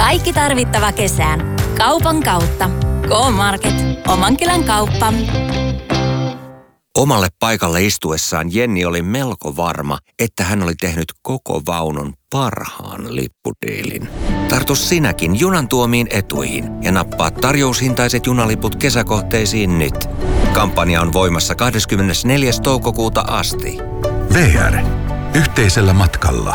Kaikki tarvittava kesään. Kaupan kautta. K-Market. Oman kylän kauppa. Omalle paikalle istuessaan Jenni oli melko varma, että hän oli tehnyt koko vaunun parhaan lippudiilin. Tartu sinäkin junan tuomiin etuihin ja nappaa tarjoushintaiset junaliput kesäkohteisiin nyt. Kampanja on voimassa 24. toukokuuta asti. VR. Yhteisellä matkalla.